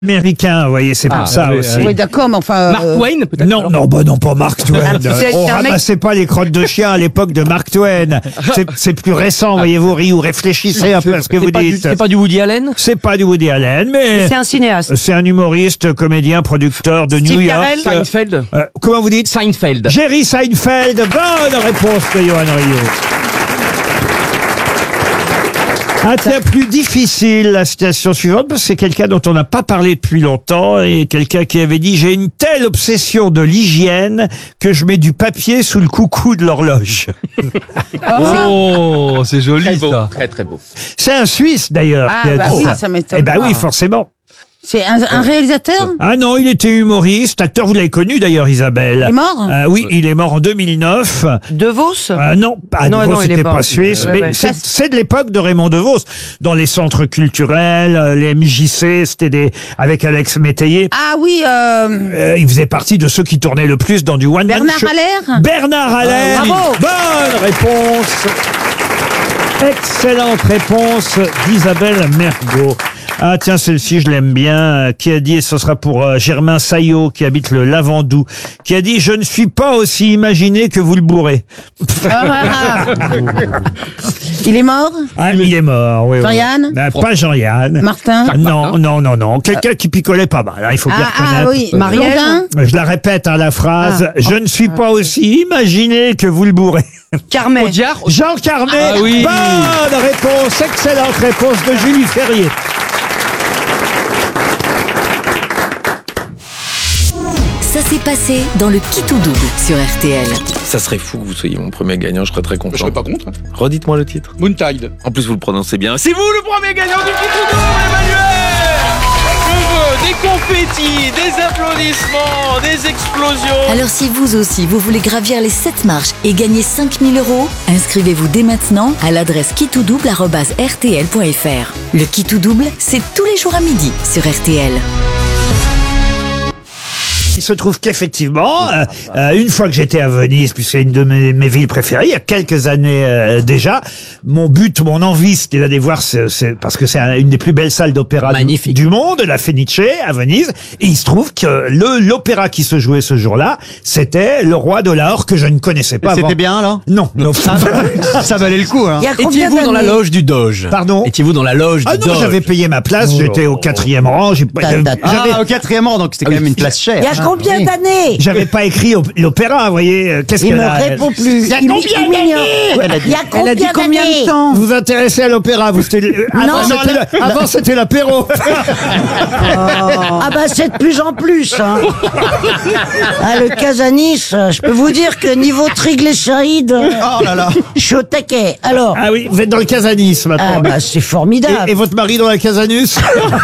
Américain, vous voyez, c'est pour ça aussi. Oui, d'accord, mais enfin... Mark Twain, peut-être? Non, non, pas Mark Twain. On un mec- ramassait pas les crottes de chien à l'époque de Mark Twain. C'est plus récent, voyez-vous, Ryu. Réfléchissez un peu à ce que vous dites. C'est pas du Woody Allen? C'est pas du Woody Allen, mais C'est un cinéaste. c'est un humoriste, comédien, producteur de New York. Carell Seinfeld? Comment vous dites? Seinfeld. Jerry Seinfeld. Bonne réponse de Johan Rioux. Ah, tiens, plus difficile, la citation suivante, parce que c'est quelqu'un dont on n'a pas parlé depuis longtemps, et quelqu'un qui avait dit « J'ai une telle obsession de l'hygiène que je mets du papier sous le coucou de l'horloge. » Oh, c'est joli, ça. Très très beau. C'est un Suisse, d'ailleurs, Ah, qui a bah dit oui, ça. ça m'étonne Eh ben pas. oui, forcément. C'est un réalisateur? Ah non, il était humoriste, acteur, vous l'avez connu d'ailleurs, Isabelle. Il est mort? Oui, il est mort en 2009. De Vos? Non, pas Non, de Vos, non, il est c'était mort. pas suisse, Ouais, mais ouais. c'est de l'époque de Raymond DeVos. Dans les centres culturels, les MJC, c'était avec Alex Métayer. Ah oui, Il faisait partie de ceux qui tournaient le plus dans du one-man Bernard show. Haller? Bernard Haller. Bravo. Bonne réponse. Excellente réponse d'Isabelle Mergo. Ah tiens, celle-ci, je l'aime bien. Qui a dit, et ce sera pour Germain Saillot, qui habite le Lavandou, qui a dit « Je ne suis pas aussi imaginé que vous le bourrez. » Il est mort? Ah, il est mort, oui. oui. Jean-Yann? Pas Jean-Yann. Martin? Non. Quelqu'un qui picolait pas mal, hein, il faut bien reconnaître. oui, Marielle? Je la répète, hein, la phrase. Je ne suis pas aussi imaginé que vous le bourrez. Carmet? Audiard? Jean Carmet. Ah oui. Bonne réponse, excellente réponse de Julie Ferrier. Ça s'est passé dans le Qui tout double sur RTL. Ça serait fou que vous soyez mon premier gagnant, je serais très content. Je serais pas contre. Hein. Redites-moi le titre. Moontide. En plus, vous le prononcez bien. C'est vous le premier gagnant du Qui tout double, Emmanuel! Je veux des confettis, des applaudissements, des explosions. Alors si vous aussi, vous voulez gravir les 7 marches et gagner 5000 €, inscrivez-vous dès maintenant à l'adresse kittoudouble@rtl.fr. Le Qui tout double, c'est tous les jours à midi sur RTL. Il se trouve qu'effectivement, une fois que j'étais à Venise, puisque c'est une de mes villes préférées, il y a quelques années déjà, mon but, mon envie, c'était d'aller voir, parce que c'est une des plus belles salles d'opéra du monde, la Fenice à Venise, et il se trouve que l'opéra qui se jouait ce jour-là, c'était Le Roi de l'Or, que je ne connaissais pas avant. C'était bien, alors? Non. Ça valait le coup, hein. Il y a combien Étiez-vous dans la d'années? loge du Doge? Pardon? Étiez-vous dans la loge Ah du non, Doge? j'avais payé ma place, j'étais au 4e rang, Au 4e rang, donc c'était quand même une place chère. Il y a combien d'années? j'avais pas écrit l'opéra, vous voyez, qu'est-ce Il qu'elle me a répond plus. Il y a Il combien m'ignore. d'années? Il y a combien d'années? Vous vous intéressez à l'opéra, vous avant c'était l'apéro. Ah bah c'est de plus en plus. Hein. Ah, le Casanis, je peux vous dire que niveau triglycérides, Oh là là. je suis au taquet. Alors, Ah oui, vous êtes dans le Casanis maintenant. ah bah c'est formidable. Et votre mari dans la Casanus?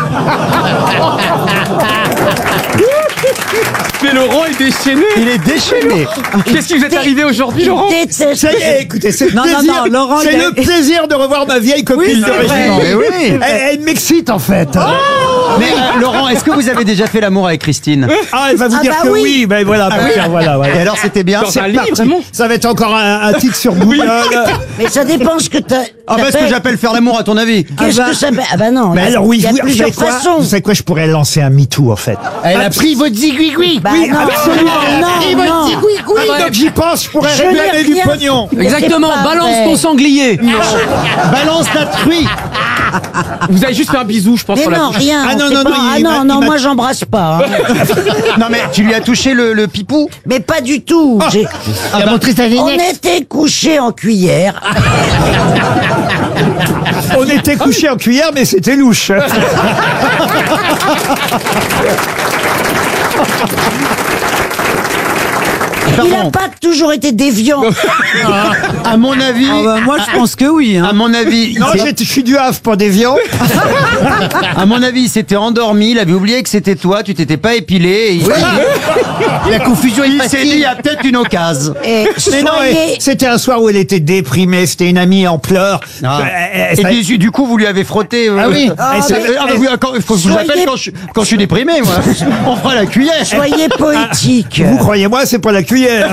Mais Laurent est déchaîné. Il est déchaîné. Qu'est-ce qui vous est arrivé aujourd'hui, Il Laurent? déteste. Ça y est, écoutez, c'est Non, Laurent, c'est il a- le plaisir de revoir ma vieille copine de régiment. Mais oui. Elle m'excite en fait. Mais Laurent, est-ce que vous avez déjà fait l'amour avec Christine? Ah, elle va vous Ah dire bah que oui. oui. Ben voilà, voilà. Et alors, c'était bien? Dans un lit, vraiment? Ça va être encore un titre sur Google. Mais ça dépend ce que t'as. Ah bah, ce que j'appelle faire l'amour, à ton avis? Qu'est-ce que ça fait? Ah bah non. Mais alors oui, il y a vous plusieurs savez quoi façons. Vous savez quoi, je pourrais lancer un MeToo en fait. Elle a pris votre zigouigoui. Bah Oui, non, absolument. non. Donc j'y pense, je pourrais Je n'ai réclamer du rien. pognon. Exactement, C'est pas balance vrai. ton sanglier. Balance ta truie. Vous avez juste fait un bisou, je pense. Mais sur la non, bouche. rien. Ah non, c'est non, pas- non, Ah il non, m'a- non, il m'a- moi j'embrasse pas. Hein. Non, mais tu lui as touché le pipou? Mais pas du tout. Il a montré sa On était couchés en cuillère. On était couchés en cuillère, mais c'était louche. Il n'a pas toujours été déviant. À mon avis. moi je pense que oui. À mon avis. Non, je suis du Havre, pas déviant. À mon avis, il s'était endormi, il avait oublié que c'était toi, tu t'étais pas épilé. Et la confusion, il s'est dit, il y a peut-être une occasion. Et Mais non, c'était un soir où elle était déprimée, c'était une amie en pleurs. Et puis, du coup, vous lui avez frotté. Ah oui. Il faut que je vous appelle quand je suis déprimé, moi. On fera la cuillère. soyez poétique. Vous croyez-moi, c'est pas la cuillère. cuillère.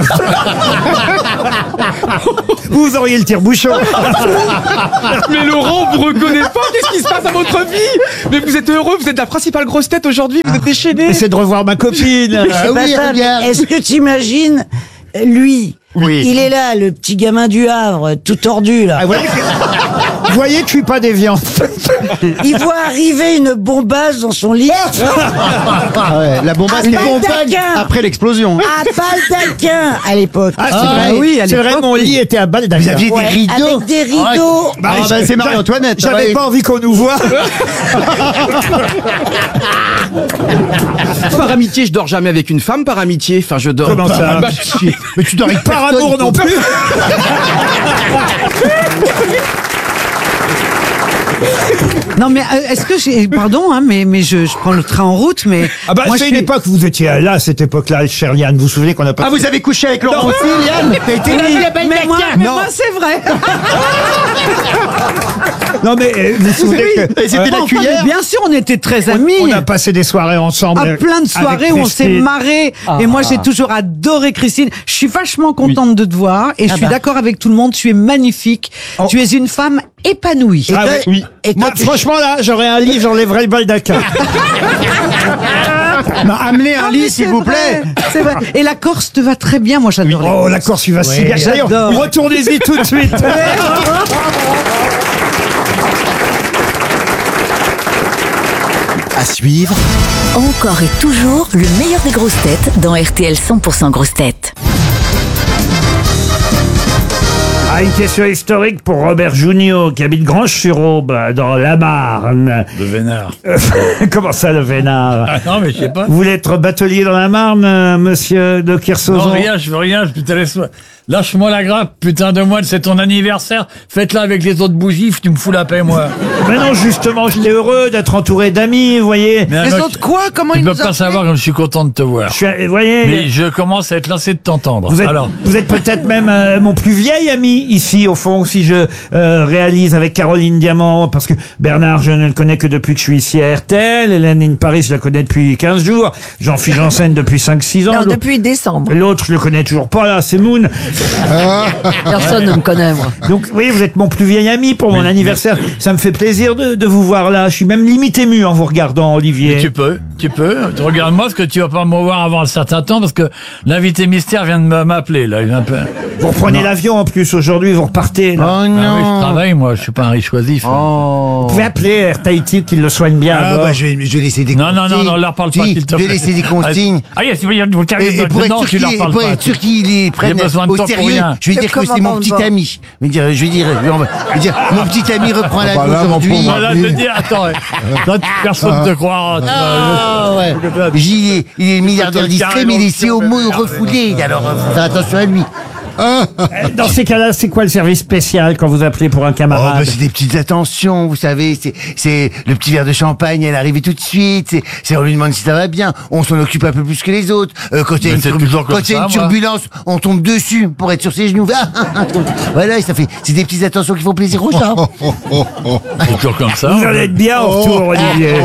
Vous auriez le tire-bouchon. Mais Laurent, vous reconnaissez pas? Qu'est-ce qui se passe à votre vie? Mais vous êtes heureux, vous êtes la principale grosse tête aujourd'hui, vous êtes déchaîné. C'est de revoir ma copine. C'est pas ça, mais regarde. est-ce que t'imagines, lui, Oui. il est là, le petit gamin du Havre, tout tordu, là. Ah, vous voyez que je suis pas déviant. Il voit arriver une bombasse dans son lit. Ah ouais, la bombasse, Ah, c'est baldaquin. après l'explosion. À baldaquin, à l'époque. Ah, c'est vrai. oui, à c'est vrai, l'époque, mon lit était à balle Vous aviez Ouais, des rideaux. avec des rideaux. Ah, bah, c'est Marie-Antoinette. J'avais pas envie qu'on nous voie. Par amitié, je dors jamais avec une femme, par amitié. Enfin, je dors. Comment ça? Bah, Mais tu dors avec Par personne. amour non plus. Non mais est-ce que j'ai pardon hein, mais je prends le train en route mais Ah bah moi, c'est je une suis- époque, vous étiez là à cette époque-là, chère Liane. Vous vous souvenez qu'on a pas... Ah, vous avez couché avec Laurent aussi, Liane? T'as été là, mais moi c'est vrai. Non mais vous vous souvenez que... Et c'était la Enfin, cuillère? mais bien sûr on était très amis. On a passé des soirées ensemble. À plein de soirées où on s'est marré et moi j'ai toujours adoré Christine. Je suis vachement contente de te voir et je suis d'accord avec tout le monde. Tu es magnifique. Tu es une femme épanouie. Ah oui. Et Moi, toi, franchement, là, j'aurais un lit, j'enlèverais le baldaquin. Non, amenez un Ah, mais lit, s'il c'est vous vrai, plaît. c'est vrai. Et la Corse te va très bien. Moi j'adore. les Oh, la Corse, il va si bien. D'ailleurs, j'adore. retournez-y tout de suite. À suivre, Encore et toujours le meilleur des grosses têtes dans RTL 100% grosses têtes. Ah, une question historique pour Robert Junior, qui habite Granges-sur-Aube, dans la Marne. Le vénard. Comment ça, le vénard? Ah non, mais je sais pas. Vous voulez être batelier dans la Marne, monsieur de Non, Kersauzon? rien, je veux rien, je te laisse. Lâche-moi la grappe, putain de moine, c'est ton anniversaire. Faites-la avec les autres bougies, tu me fous la paix, moi. Mais non, justement, j'étais heureux d'être entouré d'amis, vous voyez. Mais Les alors, autres quoi? Comment tu ils peux nous pas ont savoir comme je suis content de te voir. Vous voyez, Mais je commence à être lassé de t'entendre. vous êtes, Alors, vous êtes peut-être même mon plus vieil ami ici, au fond, si je réalise avec Caroline Diamant, parce que Bernard, je ne le connais que depuis que je suis ici à RTL, Hélène in Paris, je la connais depuis 15 jours, Jean-Philippe Janssen depuis 5-6 ans. Non, L'autre- depuis décembre. L'autre, je le connais toujours pas, là, c'est Moon. Personne ne me connaît, moi. Donc, oui, vous êtes mon plus vieil ami pour mon anniversaire. Ça me fait plaisir de vous voir là. Je suis même limite ému en vous regardant, Olivier. tu peux. Regarde-moi, parce que tu vas pas me voir avant un certain temps, parce que l'invité mystère vient de m'appeler, là. Il vient un peu... Vous reprenez l'avion en plus aujourd'hui, vous repartez. Là. Oh Ah oui, je non. travaille, moi, je suis pas un riche oisif. Vous pouvez appeler Air Tahiti qu'il le soigne bien. à Ah, bord. bah, je vais laisser des Non, consignes. non, leur parle pas, Si, s'il te je plaît. vais laisser des consignes. Ah, yes, vous carrez Et pour dedans, être tu leur sûr parles pour pas. être sûr qu'ils les prennent besoin de au toi pour sérieux, rien. je vais dire que c'est mon petit ami. Je vais dire, mon petit ami reprend la vie aujourd'hui. On va te dire, attends, là, personne ne te croira. Ah ouais. Il est milliardaire discret, mais il est homo refoulé. Alors, faut faire attention à lui. Dans ces cas-là, c'est quoi le service spécial quand vous appelez pour un Oh, camarade? bah, c'est des petites attentions, vous savez. C'est le petit verre de champagne, elle arrive tout de suite. On lui demande si ça va bien. On s'en occupe un peu plus que les autres. Quand il y a Mais c'est toujours comme quand il y a ça, une moi. turbulence, on tombe dessus pour être sur ses genoux. Voilà, ça fait. C'est des petites attentions qui font plaisir aux gens. C'est toujours comme ça. Vous allez être bien au retour, Olivier.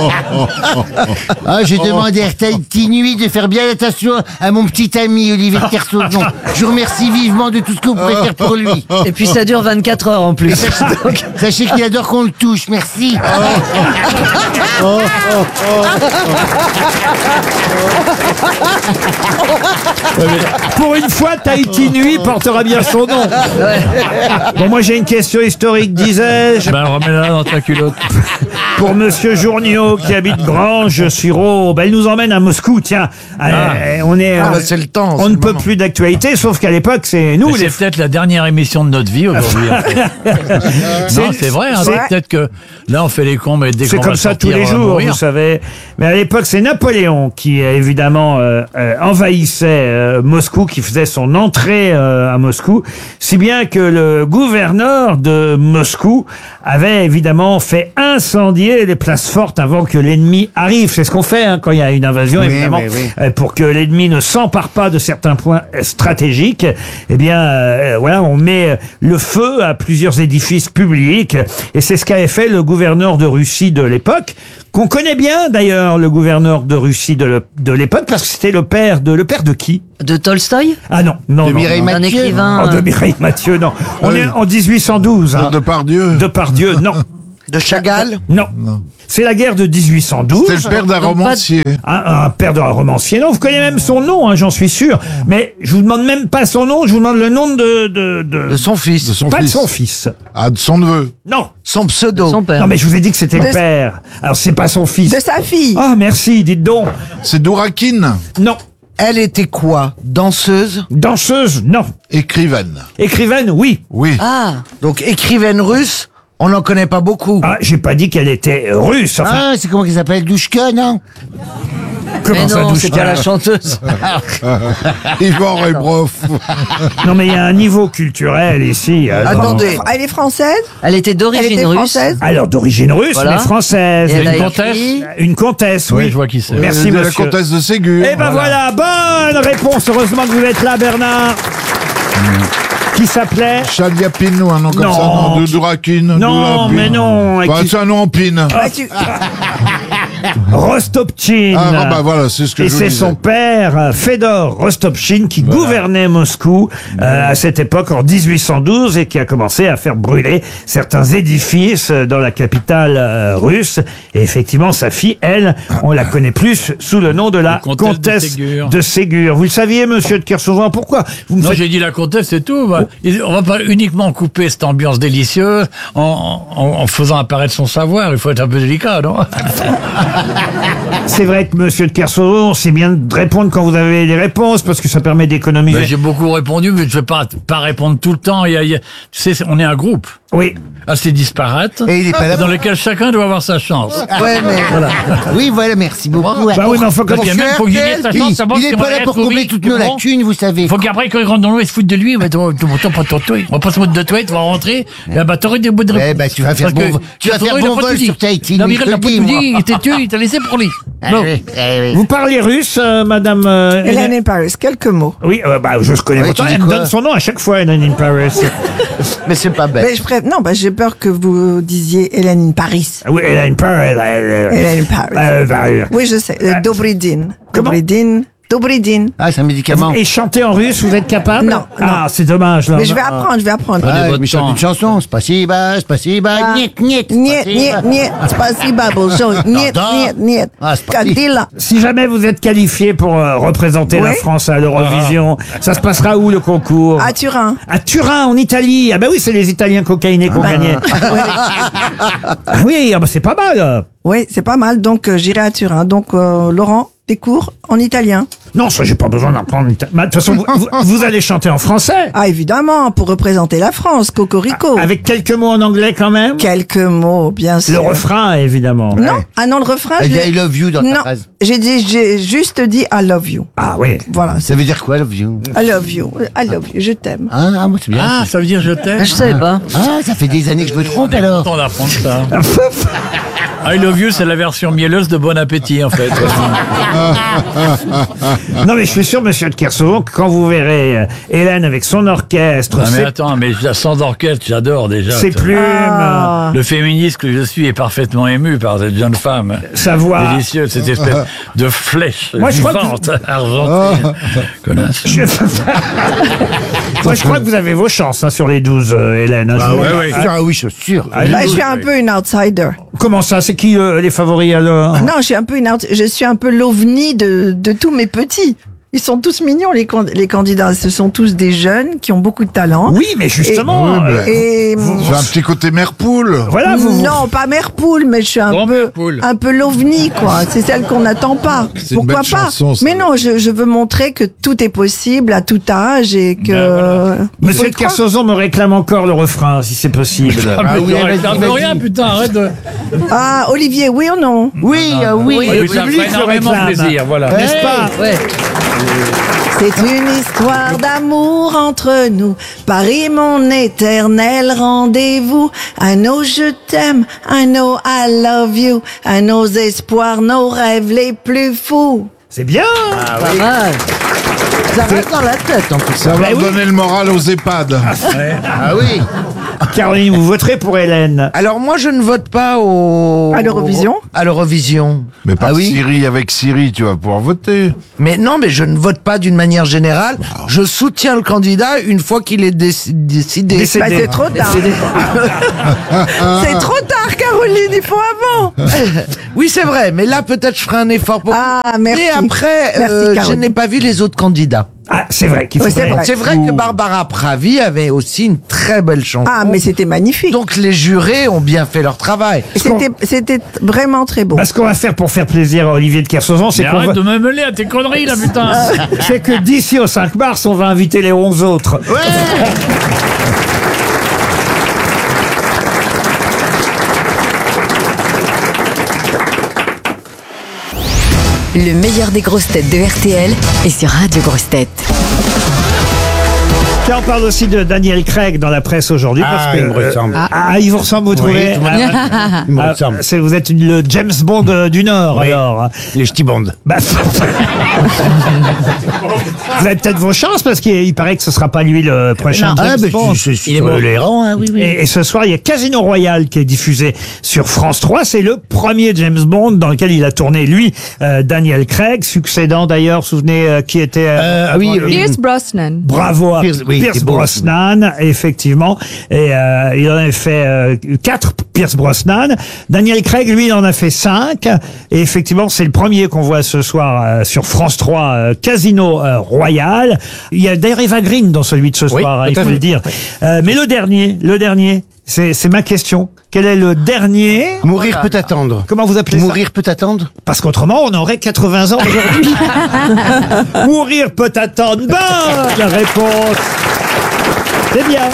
Ah, je demande à Air Tahiti Nuit de faire bien attention à mon petit ami Olivier de Kersauzon. Je vous remercie vivement de tout ce que vous pourrez faire pour lui. Et puis ça dure 24 heures en plus. Sachez qu'il adore qu'on le touche. Merci. Pour une fois, Tahiti Nuit portera bien son nom. Bon, moi j'ai une question historique, disais-je, Ben, remets-la dans ta culotte. pour monsieur Journiot qui habite Granges-sur-Aube. Elle nous emmène à Moscou, tiens. On est, c'est le temps. on ne peut plus d'actualité, sauf qu'à l'époque, c'est nous Mais les c'est peut-être la dernière émission de notre vie aujourd'hui. en fait. Non, c'est vrai. Hein, peut-être que là, on fait les cons, mais dès C'est qu'on comme va ça tous sortir, les on va jours, mourir. vous savez. Mais à l'époque, c'est Napoléon qui, évidemment, envahissait Moscou, qui faisait son entrée à Moscou. Si bien que le gouverneur de Moscou avait évidemment fait incendier les places fortes avant que l'ennemi arrive. C'est ce qu'on fait quand il y a une invasion, Oui, évidemment. oui. Pour que l'ennemi ne s'empare pas de certains points stratégiques, eh bien, voilà, on met le feu à plusieurs édifices publics. Et c'est ce qu'avait fait le gouverneur de Russie de l'époque, qu'on connaît bien d'ailleurs, le gouverneur de Russie de l'époque, parce que c'était le père de qui? De Tolstoï? Ah non, non, De non, Mireille non. Un Mathieu. écrivain. Oh, de Mireille Mathieu, non. On est en 1812. Hein. Depardieu. Depardieu, non. De Chagall. Non. C'est la guerre de 1812. C'est le père d'un romancier. Un père d'un romancier. Non, vous connaissez même son nom, hein, j'en suis sûr. Mais je vous demande même pas son nom, je vous demande le nom De son fils. De son pas fils. de son fils. Ah, de son neveu. Non. Son pseudo. Son père. Non, mais je vous ai dit que c'était le père. Alors, c'est pas son fils. De sa fille. Ah, merci, dites donc. C'est Dourakine. Non. Elle était quoi? Danseuse? Danseuse, non. Écrivaine. Écrivaine, oui. Oui. Ah, Donc écrivaine russe, on n'en connaît pas beaucoup. Ah, j'ai pas dit qu'elle était russe. Enfin, Ah, c'est comment qu'il s'appelle? Douchka, non? comment mais ça, non, c'est Douchka pas la chanteuse. Yvan Rebroff. Non, mais il y a un niveau culturel ici. Attendez. Elle est française? Elle était Elle d'origine était russe. française? Alors, d'origine russe, Voilà. mais française. Et elle a Une comtesse écrit- Une comtesse, oui. Oui, je vois qui c'est. Merci, de la monsieur. comtesse de Ségur. Eh ben voilà, bonne réponse. Heureusement que vous êtes là, Bernard. Qui s'appelait Chaliapine ou un nom comme Non. ça, non, de Dourakine. Non, mais non. Bah, Qui- c'est un nom en pine. Bah, tu- Rostopchine. Ah, bah voilà, c'est ce que Et je vous c'est disais. son père, Fedor Rostopchine, qui gouvernait Moscou à cette époque, en 1812, et qui a commencé à faire brûler certains édifices dans la capitale russe. Et effectivement, sa fille, elle, on la connaît plus sous le nom de la comtesse de comtesse Ségur. de Ségur. Vous le saviez, monsieur de Kersauzon, pourquoi vous me Non, faites... j'ai dit la comtesse, c'est tout. Bah, on va pas uniquement couper cette ambiance délicieuse en faisant apparaître son savoir. Il faut être un peu délicat, non? C'est vrai que monsieur de Kersauzon, c'est bien de répondre quand vous avez les réponses, parce que ça permet d'économiser. J'ai beaucoup répondu, mais je vais pas répondre tout le temps. Tu sais, on est un groupe Oui. assez disparate, Et il est pas là. dans lequel chacun doit avoir sa chance. Ouais, mais. Oui, voilà, merci beaucoup. Bah oui, mais enfin, quand Puis même, faut qu'il ait sa chance, savoir Il ce est qu'il pas va là être pour ou combler oui, toutes tu nos comprends. lacunes, vous savez. Faut qu'après, quand il rentre dans l'eau, il se foute de lui. Mais on va pas se moquer de toi, tu vas rentrer. Et bah, t'aurais des bouts de Eh ben, tu vas faire Parce bon- que tu vas faire Kersauzon, il a bon pas vol tout dit. sur Tahiti, Non, lui, mais je il a te pas le tout dis, dit, moi. il t'a tué, il t'a laissé pour lui. Non. vous parlez russe, madame Hélène in Paris, quelques mots. Oui, bah, je connais Ouais, votre tu dis Elle me quoi donne son nom à chaque fois, Hélène in Paris. Mais c'est pas bête. Mais non, bah, j'ai peur que vous disiez Hélène in Paris. Ah oui, Hélène in Paris. Hélène in Paris. Oui, je sais. Dobridin. Comment Dobridin. Ah, c'est un médicament. Et chanter en russe, vous êtes capable? Non, Ah, c'est dommage, là. Mais je vais apprendre. Ah, votre mais chante temps. une chanson. Spasiba, spasiba, Ah. niet, niet. Niet, spasiba. niet, niet. Spasiba, bonjour. Niet, niet, niet. Ah, c'est parti. Kadila. Si jamais vous êtes qualifié pour représenter la Oui. France à l'Eurovision, ça se passera où, le concours? À Turin. À Turin, en Italie. Ah bah oui, c'est les Italiens cocaïnés qui ont gagné. Ah oui, ah bah c'est pas mal. Oui, c'est pas mal. Donc, j'irai à Turin. Donc, Laurent, des cours en italien. Non, ça, j'ai pas besoin d'apprendre l'italien. De toute façon, vous allez chanter en français. Ah, évidemment, pour représenter la France, Cocorico. Avec quelques mots en anglais quand même. Quelques mots, bien sûr. Le refrain, évidemment. Non, ah non, le refrain, Elle je dit l'ai... I love you dans ta Non, phrase. j'ai juste dit I love you. Ah oui. Voilà, Ça veut dire quoi, love you? I love you, je t'aime. Ah, moi, c'est bien. Ah, ça veut dire je t'aime. Je savais pas. Ah, ça fait des années que je me trompe, alors. Content d'apprendre ça. I love you, c'est la version mielleuse de Bon Appétit, en fait. Non, mais je suis sûr, monsieur de Kersauzon, que quand vous verrez Hélène avec son orchestre, Ah, mais attends, mais sans orchestre, j'adore déjà. ses plumes, Le féministe que je suis est parfaitement ému par cette jeune femme. sa voix. Délicieuse, cette espèce de flèche Moi, je crois que vivante, argentine. Connasse. Moi, je crois que vous avez vos chances hein, sur les 12, Hélène. hein, je vous- Ah oui, je suis sûr. Ah, Bah, je suis un peu une outsider. Comment ça? C'est qui les favoris alors? Non, je suis un peu l'ovni de tous mes petits. Ils sont tous mignons, les candidats. Ce sont tous des jeunes qui ont beaucoup de talent. Oui, mais justement. Et J'ai un petit côté mère poule. Voilà, vous. non, pas mère poule, mais je suis Grand mère poule. un peu l'ovni, quoi. C'est celle qu'on n'attend pas. C'est une Pourquoi belle pas? chanson, ça. Mais non, je veux montrer que tout est possible à tout âge et que. il faut Monsieur le de croire. Kersauzon me réclame encore le refrain, si c'est possible. Ah, mais oui, non, vas-y, ça veut vas-y. rien, putain, arrête de... Ah, Olivier, oui ou non? Oui, oui. Oui, ça public fait le énormément réclame. plaisir, voilà. N'est-ce pas? Ouais. C'est une histoire d'amour entre nous. Paris, mon éternel rendez-vous. À nos je t'aime, à nos I love you, à nos espoirs, nos rêves les plus fous. C'est bien. Pas mal. Ça reste dans la tête, en plus. Ça va oui. donner le moral aux EHPAD. Ah oui. Caroline, vous voterez pour Hélène. Alors moi, je ne vote pas À l'Eurovision à l'Eurovision. Mais par Ah oui. Siri, avec Siri, tu vas pouvoir voter. Mais non, mais je ne vote pas d'une manière générale. Je soutiens le candidat une fois qu'il est décidé. Bah, c'est trop tard. C'est trop tard, Caroline, il faut avant. Oui, c'est vrai, mais là, peut-être je ferai un effort pour... Ah, merci. Et après, Merci, je Caroline. n'ai pas vu les autres candidats. Ah, c'est vrai qu'il Oui, faudrait... c'est vrai. C'est vrai que Barbara Pravi avait aussi une très belle chanson. Ah, mais c'était magnifique. Donc les jurés ont bien fait leur travail. C'était vraiment très beau. Bah, ce qu'on va faire pour faire plaisir à Olivier de Kersauzon, c'est Mais qu'on arrête va... de me mêler à tes conneries, là, putain. c'est que d'ici au 5 mars, on va inviter les 11 autres. Le meilleur des grosses têtes de RTL est sur Radio Grosses Têtes. Tiens, on parle aussi de Daniel Craig dans la presse aujourd'hui. parce que, il me ressemble. il vous ressemble, vous trouvez tout le monde. Il me ressemble. Vous êtes le James Bond du Nord, Oui. alors. Les ch'tis bandes. Bah, vous avez peut-être vos chances, parce qu'il paraît que ce sera pas lui le prochain James Bond. Il est mort. Les rangs, hein, oui, oui. Et ce soir, il y a Casino Royale qui est diffusé sur France 3. C'est le premier James Bond dans lequel il a tourné, lui, Daniel Craig, succédant d'ailleurs, souvenez qui était... oui, Pierce Brosnan. Bravo à Pierce- oui, Pierce c'est beau. Brosnan, effectivement. Et il en avait fait 4, Pierce Brosnan. Daniel Craig, lui, il en a fait 5. Et effectivement, c'est le premier qu'on voit ce soir sur France 3, Casino Royale. Il y a d'ailleurs Eva Green dans celui de ce soir, hein, il tout à faut fait. le dire. Mais le dernier, c'est ma question. Quel est le dernier? Mourir peut attendre. Comment vous appelez ça? Mourir peut attendre. Parce qu'autrement, on aurait 80 ans aujourd'hui. Mourir peut attendre. Bonne réponse. C'est bien.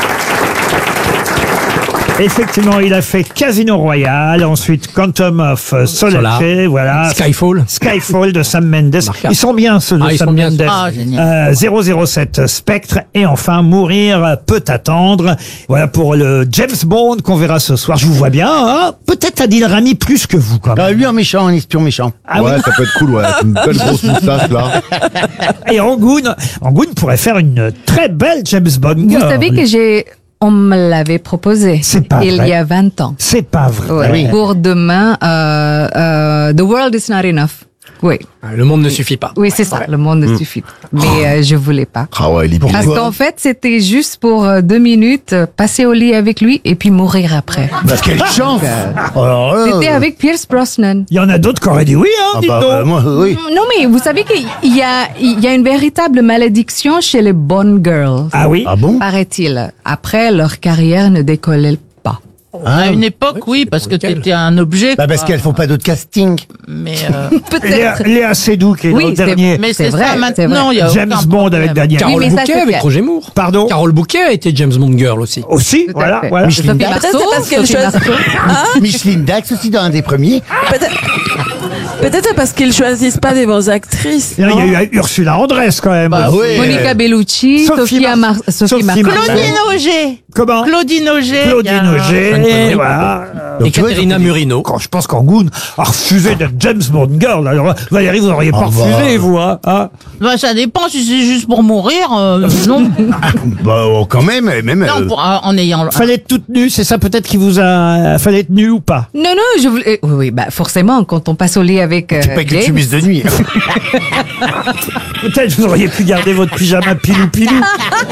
Effectivement, il a fait Casino Royale, ensuite Quantum of Solace, voilà. Skyfall de Sam Mendes. Ils sont bien, ceux de Sam Mendes. Ah, génial. 007 Spectre et enfin Mourir peut attendre. Voilà pour le James Bond qu'on verra ce soir. Je vous vois bien, hein. Peut-être Adil Rami plus que vous, quand même. Lui en méchant, un espion méchant. Ah oui. Ça peut être cool, ouais. Une belle grosse moustache, là. Et Angoun pourrait faire une très belle James Bond Vous girl. savez que on me l'avait proposé C'est pas il vrai. y a 20 ans. C'est pas vrai. Ouais. oui. Pour demain, The World is not enough. Oui, Le monde ne suffit pas. oui, c'est ça. Le monde ne suffit pas. Mais je voulais pas. Ah ouais, il est Parce qu'en fait, c'était juste pour 2 minutes, passer au lit avec lui et puis mourir après. Bah, quelle chance. Alors là, C'était avec Pierce Brosnan. Il y en a d'autres qui auraient dit oui, hein, dites donc. moi, oui. Non, mais vous savez qu'il y a une véritable malédiction chez les Bond girls. Ah oui? Ah bon? Paraît-il. Après, leur carrière ne décollait pas. À une époque, oui, parce que t'étais un objet. Bah, parce qu'elles font pas d'autres castings. Mais, Léa Seydoux qui est Oui, dans le c'est- dernier mais c'est vrai, ça c'est maintenant, vrai. il y a James aucun Bond problème. avec Daniel. Oui, Carole mais ça, Bouquet c'est avec clair. Roger Moore. Pardon? Carole Bouquet a été James Bond Girl aussi. Aussi, Tout à voilà, fait. voilà. Sophie Marceau, Sophie Marceau. Micheline Dax aussi dans un des premiers. Peut-être parce qu'ils choisissent pas des bonnes actrices. Il y a eu Ursula Andress quand même. Bah oui. Monica Bellucci, Sophie Marceau. Sophie Marceau. Claudine Auger. Comment? Claudine Auger. Claudine Auger, voilà. Et Caterina Murino. Quand je pense qu'Angoun a refusé d'être James Bond girl. Alors, Valérie, vous n'auriez pas refusé, vous, hein? Bah, ça dépend si c'est juste pour mourir. Non. Bah, quand même, même. Non, en ayant. Fallait être toute nue, c'est ça peut-être qui vous a... Fallait être nue ou pas? Non, non, je voulais. Oui, bah forcément, quand on passe au lit avec. C'est pas que James. tu mises de nuit. Peut-être vous auriez pu garder votre pyjama pilou-pilou.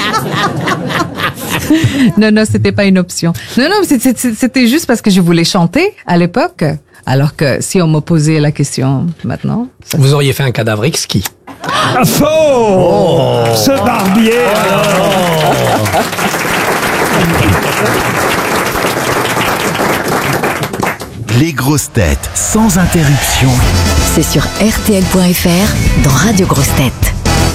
Non, non, c'était pas une option. Non, non, c'était juste parce que je voulais chanter à l'époque. Alors que si on me posait la question maintenant. Vous auriez fait un cadavre exquis. Ah, faux! Ce barbier, alors. Les grosses têtes sans interruption. C'est sur RTL.fr dans Radio Grosses Têtes.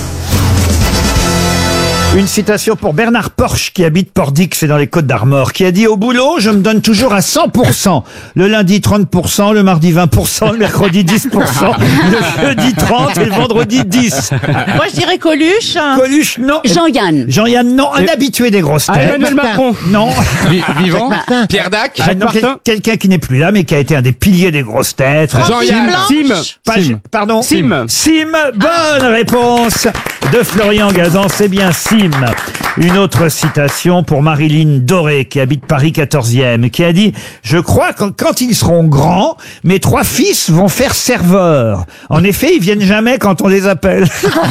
Une citation pour Bernard Porche, qui habite Port-Dix, c'est dans les Côtes-d'Armor, qui a dit: au boulot, je me donne toujours à 100%. Le lundi 30%, le mardi 20%, le mercredi 10%, le jeudi 30% et le vendredi 10%. Moi, je dirais Coluche. Coluche, non. Jean-Yann. Jean-Yann, non. Un habitué des grosses têtes. Emmanuel Macron. Non. Vivant. Pierre Dac. Ah, non, quelqu'un qui n'est plus là, mais qui a été un des piliers des grosses têtes. Jean-Yann. Sim. Pardon. Sim. Sim. Bonne réponse de Florian Gazan, c'est bien Sim. Une autre citation pour Marilyn Doré, qui habite Paris 14e, qui a dit « Je crois que quand ils seront grands, mes 3 fils vont faire serveur. En effet, ils viennent jamais quand on les appelle. »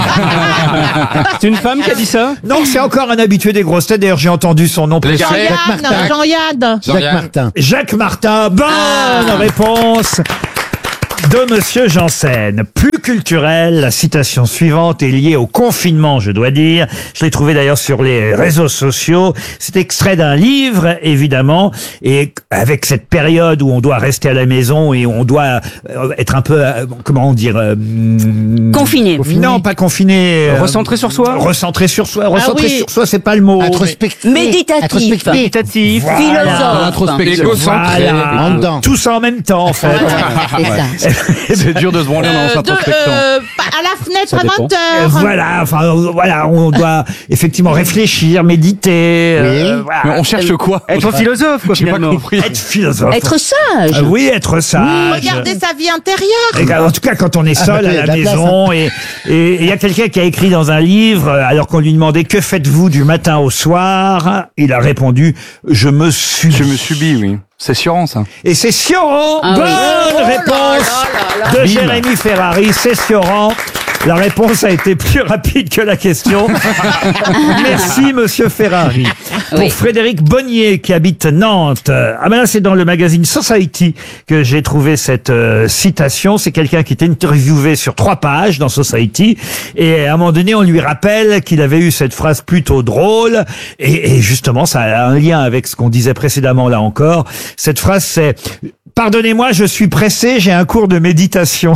C'est une femme qui a dit ça? Non, c'est encore un habitué des grosses têtes. D'ailleurs, j'ai entendu son nom. Jean-Yann. Jacques Martin. Jacques Martin, bonne réponse de Monsieur Janssen. Plus culturel, la citation suivante est liée au confinement, je dois dire. Je l'ai trouvé d'ailleurs sur les réseaux sociaux. C'est extrait d'un livre, évidemment, et avec cette période où on doit rester à la maison et on doit être un peu, comment dire... Confiné. Non, pas confiné. Recentré sur soi. Recentré sur soi. Recentré oui. sur soi, c'est pas le mot. Introspectif. Méditatif. Méditatif. Philosophe. Introspection. Égocentré. Voilà. En dedans. Tous en même temps, en fait. C'est ça. C'est dur de se branler dans introspection. À la fenêtre Ça à dépend. 20h. Voilà, enfin, voilà, on doit effectivement réfléchir, méditer. Voilà. Mais on cherche quoi? Être philosophe, quoi, finalement. Être philosophe. Être sage. Oui, être sage. Regarder sa vie intérieure. Et en tout cas, quand on est seul il y a à de la la place, maison, et il y a quelqu'un qui a écrit dans un livre, alors qu'on lui demandait que faites-vous du matin au soir, il a répondu je me subis. Je me subis, oui. C'est Sioran, ça. Et c'est Sioran. Ah oui. Bonne réponse de Jérémy Ferrari. C'est Sioran. La réponse a été plus rapide que la question. Merci, monsieur Ferrari. Pour Frédéric Bonnier, qui habite Nantes. Ah ben là, c'est dans le magazine Society que j'ai trouvé cette citation. C'est quelqu'un qui était interviewé sur 3 pages dans Society. Et à un moment donné, on lui rappelle qu'il avait eu cette phrase plutôt drôle. Et justement, ça a un lien avec ce qu'on disait précédemment là encore. Cette phrase, c'est... Pardonnez-moi, je suis pressé, j'ai un cours de méditation.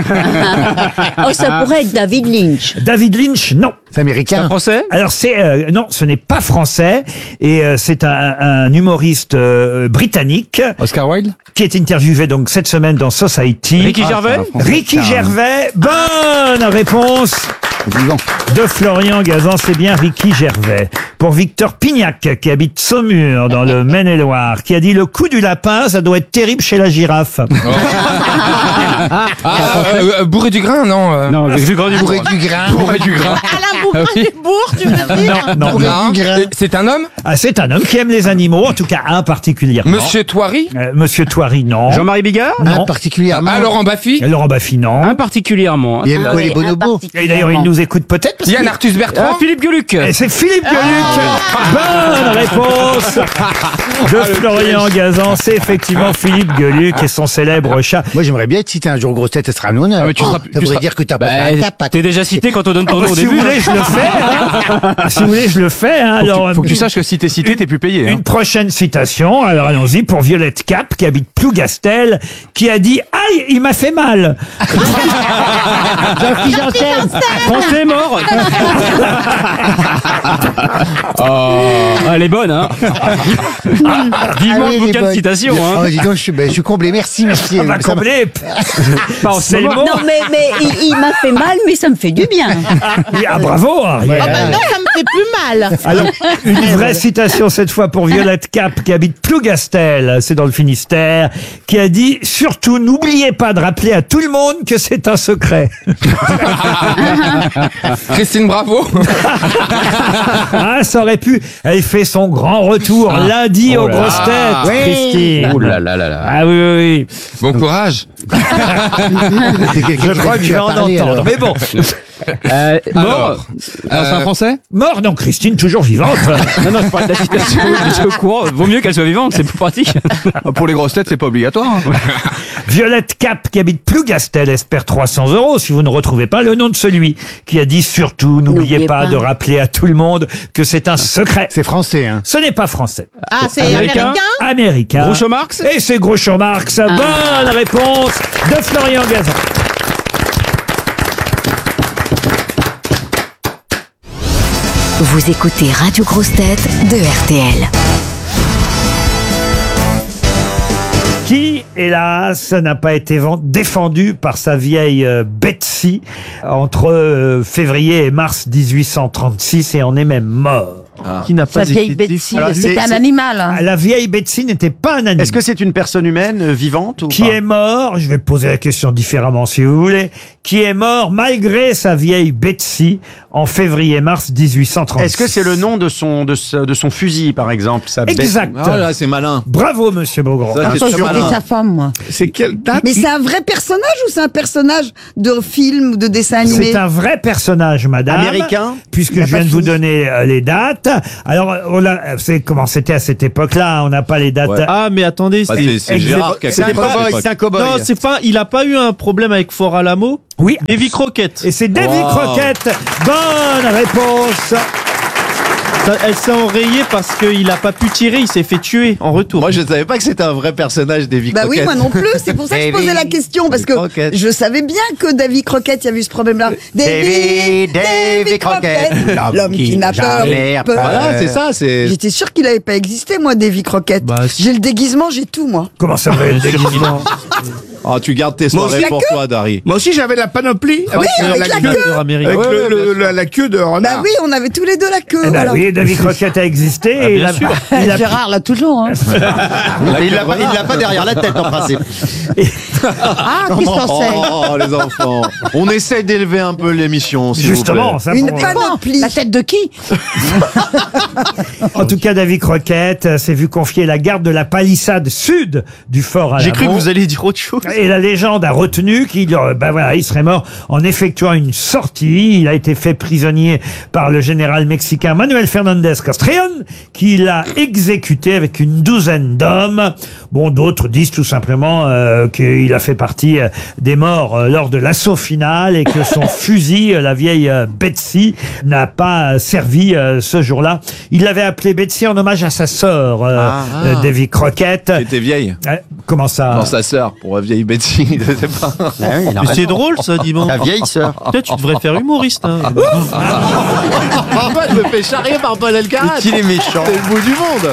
Oh, ça pourrait être David Lynch. David Lynch, non. C'est américain. Français? Alors c'est non, ce n'est pas français et c'est un humoriste britannique. Oscar Wilde? Qui est interviewé donc cette semaine dans Society. Ricky Gervais? Ricky Gervais, bonne réponse de Florian Gazan, c'est bien Ricky Gervais. Pour Victor Pignac, qui habite Saumur, dans le Maine-et-Loire, qui a dit « Le coup du lapin, ça doit être terrible chez la girafe. » Bourré du grain, non? Non, du grain du Bourré du grain. Bourré du grain. Alain Bourrin du Bourg, tu veux dire? Non, non, non. C'est un homme? Ah, c'est un homme qui aime les animaux, en tout cas un particulièrement. Monsieur Thoiry? Monsieur Thoiry, non. Jean-Marie Bigard? Non. Particulièrement. Ah, Laurent Baffy? Laurent Baffy, non. Un particulièrement. Il aime quoi les bonobos? Et d'ailleurs, il nous écoute peut-être parce Yann que... Arthus Bertrand? Philippe Gueluc. Et c'est Philippe Gueluc. Bonne réponse de Florian Gazan. C'est effectivement Philippe Gueluc et son célèbre chat. Moi, j'aimerais bien être cité un jour grosse tête, ce sera un honneur. Ah, mais tu Ça seras- voudrait dire que t'as pas fait un cap. T'es déjà cité quand on donne ton nom au Si début. vous voulez, je le fais. Hein. Si vous voulez, je le fais. Hein. Alors, Faut que tu saches que si t'es cité, t'es plus payé. une prochaine citation. Alors allons-y pour Violette Cap, qui habite Plougastel, qui a dit « Aïe, il m'a fait mal ». Jean-Philippe Janssen. Français mort. Elle est bonne, hein. Vivement Allez, le les bouquin de bonnes. citation, hein. Oh, dis donc, je suis comblé. Merci. On va Ça combler. Pas en ce C'est le moment. mot. Non, mais il m'a fait mal, mais ça me fait du bien. Oui, ah, bravo, Ariel. Ah bah non, ça me fait plus mal. Alors, une vraie citation cette fois pour Violette Cap, qui habite Plougastel, c'est dans le Finistère, qui a dit « Surtout, n'oubliez pas de rappeler à tout le monde que c'est un secret. Christine Bravo? » Ah, ça aurait pu. Elle fait son grand retour lundi Oh aux là grosses là. têtes, Christine. Oh là là là là. Ah oui, oui, oui. Bon courage. Je crois que je vais en entendre. Mais bon, Mort. C'est un Français? mort, non, Christine, toujours vivante. Non, non, je parle de la citation. Je suis au courant. Vaut mieux qu'elle soit vivante, c'est plus pratique. Pour les grosses têtes, c'est pas obligatoire. hein. Violette Cap, qui habite Plougastel, espère 300 € si vous ne retrouvez pas le nom de celui qui a dit surtout, n'oubliez pas de rappeler à tout le monde que c'est un secret. C'est français, hein. Ce n'est pas français. Ah, c'est américain? Américain. Groucho Marx? Et c'est Groucho Marx. Bonne réponse de Florian Gazan. Vous écoutez Radio Grosse Tête de RTL. Qui, hélas, n'a pas été défendu par sa vieille Betsy entre février et mars 1836 et en est même mort. Qui n'a pas Sa vieille été Betsy, défouillé. c'était un animal. hein. La vieille Betsy n'était pas un animal. Est-ce que c'est une personne humaine vivante ou Qui pas est mort, je vais poser la question différemment si vous voulez, qui est mort malgré sa vieille Betsy en février-mars 1836. Est-ce que c'est le nom de son fusil, par exemple Exact. Ah là, c'est malin. Bravo, monsieur Beaugrand. Ça, c'est C'était sûr, malin. sa femme, moi. C'est quelle date? Mais c'est un vrai personnage ou c'est un personnage de film ou de dessin animé? C'est un vrai personnage, madame. Américain? Puisque Il a je pas viens de vous fini. donner les dates. Alors, c'est comment c'était à cette époque-là, on n'a pas les dates. Ouais. Ah, mais attendez, Bah, c'est Gérard qui a C'est un fait ça, cow-boy, c'est c'est un cow-boy. Non, c'est pas. Il a pas eu un problème avec Fort Alamo. Oui. Davy Crockett. Et c'est Davy Wow. Crockett. Bonne réponse. Elle s'est enrayée parce qu'il a pas pu tirer. Il s'est fait tuer en retour. Moi, je ne savais pas que c'était un vrai personnage, Davy Bah oui, Crockett. moi non plus. C'est pour ça que je posais la question parce que Crockett. je savais bien que Davy Crockett, il y avait eu ce problème-là. Davy Crockett, l'homme qui n'a peur. Voilà, c'est ça, c'est... J'étais sûr qu'il avait pas existé, moi, Davy Crockett. Bah, si. J'ai le déguisement, j'ai tout, moi. Comment ça va le déguisement? Ah, tu gardes tes Moi soirées aussi, pour la toi, Dari. Moi aussi, j'avais la panoplie avec la queue. Américain. avec la queue de renard. Bah oui, on avait tous les deux la queue. Eh ben voilà. oui, Davy Crockett a existé. et bien sûr. il a- Gérard l'a toujours. Hein. Il l'a pas derrière la tête, en principe. Ah, qui s'en sait. Oh, les enfants. On essaie d'élever un peu l'émission, s'il vous Justement, plaît. ça Une pour- panoplie. La tête de qui? En tout cas, Davy Crockett s'est vu confier la garde de la palissade sud du fort Alamo. J'ai cru que vous alliez dire autre chose. Et la légende a retenu qu'il il serait mort en effectuant une sortie. Il a été fait prisonnier par le général mexicain Manuel Fernandez Castrillon, qui l'a exécuté avec une douzaine d'hommes. Bon, d'autres disent tout simplement qu'il a fait partie des morts lors de l'assaut final et que son fusil, la vieille Betsy, n'a pas servi ce jour-là. Il l'avait appelée Betsy en hommage à sa sœur, Davy Crockett. Qui était vieille. Comment ça? Non, sa sœur, pour la vieille Betsy, je sais pas. Mais c'est drôle ça, dis donc. La vieille sœur. Peut-être tu devrais faire humoriste. Hein. Moi, je me fais charrier par Paul Elkarat. Qu'il est méchant. C'est le bout du monde.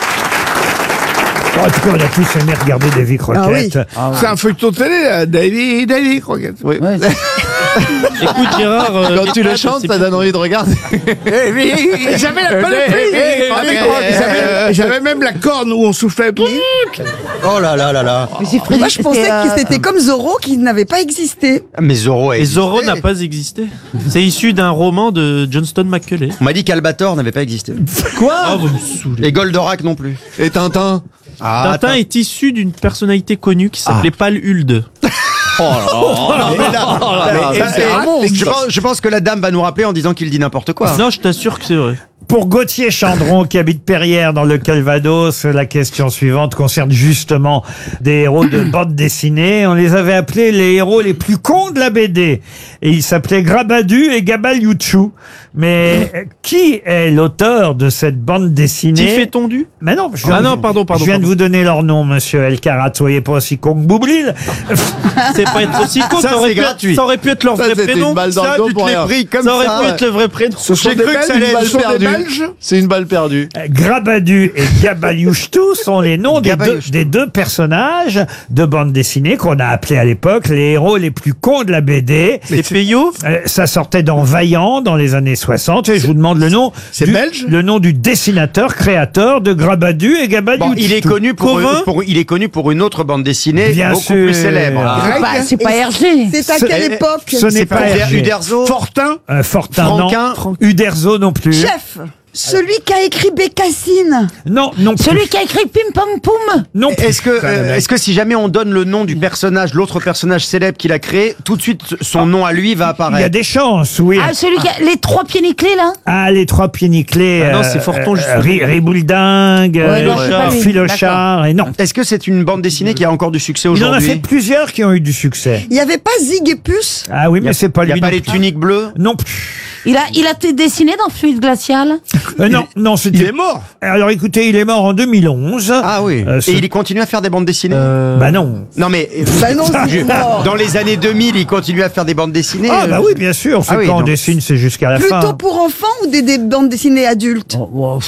En tout cas, on a tous aimé regarder Davy Crockett. C'est un feuilleton télé, là. Davy Crockett. Oui. Écoute Gérard, Quand tu le chantes, ça donne envie de regarder. Et j'avais la panoplie. J'avais même la corne où on soufflait. Oh là là là là. Moi, je pensais que c'était comme Zorro qui n'avait pas existé. Mais Zorro et Zorro n'a pas existé. C'est issu d'un roman de Johnston McCulley. On m'a dit qu'Albator n'avait pas existé. Quoi? Ah, vous me saoulez. Et Goldorak non plus. Et Tintin. Tintin est issu d'une personnalité connue qui s'appelait Palhulde. Je pense que la dame va nous rappeler en disant qu'il dit n'importe quoi. Non, je t'assure que c'est vrai. Pour Gauthier Chandron, qui habite Perrières dans le Calvados, la question suivante concerne justement des héros de bande dessinée. On les avait appelés les héros les plus cons de la BD. Et ils s'appelaient Grabadu et Gabaliouchou. Mais qui est l'auteur de cette bande dessinée? Tiffé Tondu? Mais non, Ah non, pardon. Je viens de vous donner leur nom, monsieur Elkarat. Soyez pas aussi con que Boublil. C'est pas être aussi con, ça aurait pu être leur vrai prénom. Une balle dans le dos pour rien. Ça aurait pu être le vrai prénom. J'ai cru que ça allait être perdu. C'est une balle perdue. Grabadu et Gabaliouchtou sont les noms des deux personnages de bande dessinée qu'on a appelés à l'époque les héros les plus cons de la BD. Les Payot? Ça sortait dans Vaillant dans les années 60 et je vous demande le nom. C'est belge? Le nom du dessinateur, créateur de Grabadu et Gabaliouchtou. Bon, il est connu pour une autre bande dessinée Bien beaucoup sûr. plus célèbre. C'est pas Hergé. C'est à quelle époque? Ce n'est pas Hergé. Uderzo. Fortin. Fortin, Franquin. non. Uderzo non plus. Chef. Celui qui a écrit Bécassine. Non, non plus. Celui qui a écrit Pim Pam Poum. Non. Est-ce que si jamais on donne le nom du personnage, l'autre personnage célèbre qu'il a créé, tout de suite son nom à lui va Il y a apparaître? des chances, oui. Ah, celui qui a les trois pieds nickelés, là. Ah, les trois pieds nickelés. Ah non, c'est Forton, justement. Ribouledingue, Ouais, non, c'est pas lui. Philochard, et non. Est-ce que c'est une bande dessinée qui a encore du succès Il en a fait aujourd'hui? plusieurs qui ont eu du succès. Il n'y avait pas Zig et Puce? Ah oui, mais c'est pas Il lui. n'y a pas non les plus. tuniques bleues? Non plus. Il a été dessiné dans Fluide Glacial. Non, c'était. Il est mort. Alors écoutez, il est mort en 2011. Ah oui. Et il continue à faire des bandes dessinées? Bah non. Non mais Bah non, c'est mort. dans les années 2000, il continue à faire des bandes dessinées. Ah bah oui, bien sûr. C'est Ah oui, quand on donc- dessine, c'est jusqu'à la fin. Plutôt pour enfants ou des bandes dessinées adultes?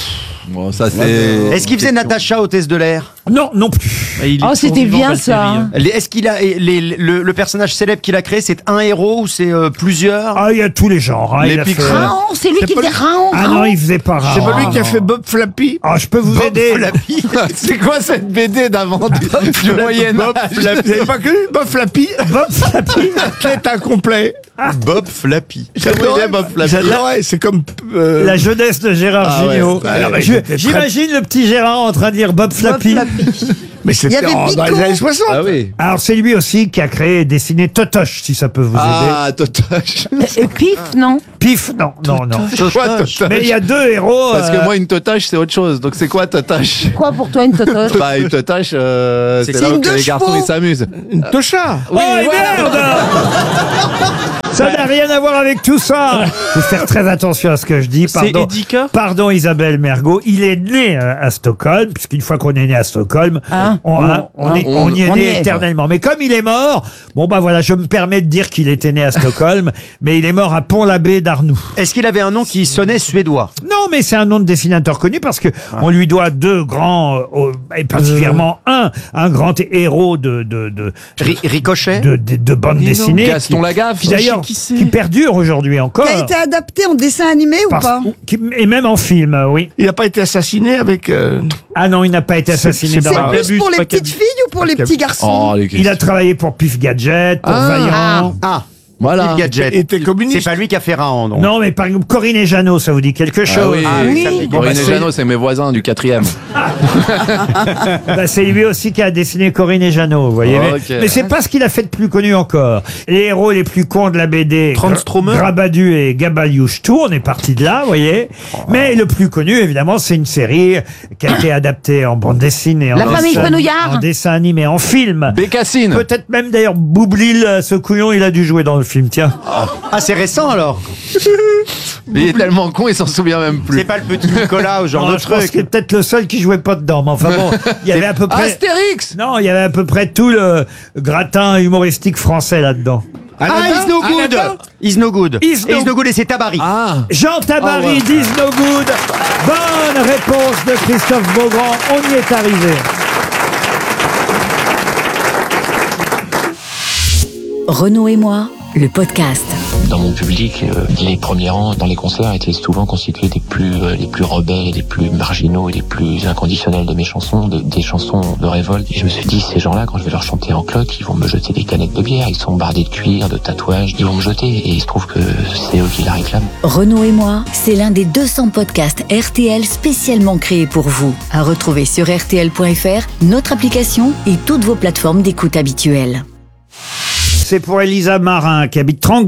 Bon, ça c'est. Est-ce qu'il faisait Natacha, hôtesse de l'air? Non, non plus. Oh, c'était bien ça. Est-ce qu'il a le personnage célèbre qu'il a créé, c'est un héros ou c'est plusieurs? Ah, il y a tous les genres. Hein. Les Il a fait- Raon, c'est lui qui faisait Raon. Ah non, il faisait pas C'est Raon. pas lui qui a fait Bob Flappy. Ah, je peux vous aider. C'est quoi cette BD d'avant du Moyen Bob Âge? Flappy. Vous avez pas connu Bob Flappy? Bob Flappy. Athlète incomplet. Bob Flappy. J'adorais Bob Flappy. J'adorais, c'est comme... La jeunesse de Gérard Ah ouais, Jugnot. bah, Alors, ouais, j'imagine le petit Gérard en train de dire Bob Flappy. Mais c'était Il y avait dans les Pico. années 60. Ah oui. Alors, c'est lui aussi qui a créé et dessiné Totoche, si ça peut vous aider. Ah, Totoche. Et Pif, non? Pif, non, non, non. C'est quoi Totoche? Mais il y a deux héros. Parce que moi, une Totoche, c'est autre chose. Donc, c'est quoi Totoche? Quoi pour toi une totoche? Bah, une Totoche, c'est là une où deux les garçons, chevaux. ils s'amusent. Une tocha. Oh, et merde. Ça n'a rien à voir avec tout ça. Faut faire très attention à ce que je dis. Pardon, pardon Isabelle Mergo. Il est né à Stockholm, puisqu'une fois qu'on est né à Stockholm, on y est né éternellement. Mais comme il est mort, bon bah voilà, je me permets de dire qu'il était né à Stockholm, mais il est mort à Pont-l'Abbé d'Arnoux. Est-ce qu'il avait un nom qui sonnait suédois? Non, mais c'est un nom de dessinateur connu parce que on lui doit deux grands, et particulièrement un grand héros de Ricochet de bande dessinée. Gaston Lagaffe. Qui d'ailleurs, qui perdure aujourd'hui encore. Qui a été adapté en dessin animé ou pas? Et même en film, oui. Il n'a pas été assassiné avec... Ah non, il n'a pas été assassiné dans la... C'est plus pour les petites filles ou pour les petits garçons? Oh, les Il a travaillé pour Pif Gadget, pour Vaillant. Voilà. Steve Gadget. Il était communiste. C'est pas lui qui a fait Raon, donc. Non, mais par exemple, Corinne et Jeannot, ça vous dit quelque chose? oui. Corinne et Jeannot, c'est mes voisins du 4e. Bah, c'est lui aussi qui a dessiné Corinne et Jeannot, vous voyez. Oh, ok. Mais c'est pas ce qu'il a fait de plus connu encore. Les héros les plus cons de la BD, Grabadu et Gabaliouche-Tout, on est parti de là, vous voyez. Mais le plus connu, évidemment, c'est une série qui a été adaptée en bande dessinée, La famille Fenouillard. en dessin animé, en film. Bécassine. Peut-être même d'ailleurs Boublil, ce couillon, il a dû jouer dans le film, tiens. Ah, c'est récent alors. Il est tellement con, il s'en souvient même plus. C'est pas le petit Nicolas ou genre Non, de je pense truc. qu'il est peut-être le seul qui jouait pas dedans. Mais enfin bon, il y avait à peu près. Astérix. Non, il y avait à peu près tout le gratin humoristique français là-dedans. He's no good. He's no good. He's no good et c'est Tabary. Jean Tabary, Is no good. Bonne réponse de Christophe Beaugrand. On y est arrivé. Renaud et moi, le podcast. Dans mon public, les premiers rangs dans les concerts étaient souvent constitués des plus rebelles, des plus marginaux et des plus inconditionnels de mes chansons, des chansons de révolte. Et je me suis dit, ces gens-là, quand je vais leur chanter en cloque, ils vont me jeter des canettes de bière, ils sont bardés de cuir, de tatouages, ils vont me jeter et il se trouve que c'est eux qui la réclament. Renaud et moi, c'est l'un des 200 podcasts RTL spécialement créés pour vous. À retrouver sur RTL.fr, notre application et toutes vos plateformes d'écoute habituelles. C'est pour Elisa Marin qui habite 30